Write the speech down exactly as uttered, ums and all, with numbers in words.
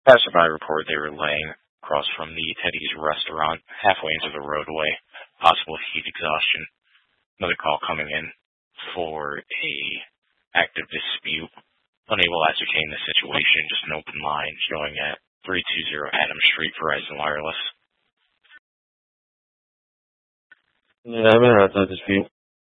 Passerby reported they were laying across from the Teddy's restaurant, halfway into the roadway. Possible heat exhaustion. Another call coming in for a active dispute. Unable to ascertain the situation, just an open line showing at three two zero Adams Street, Verizon Wireless. Yeah, I'm in a dispute.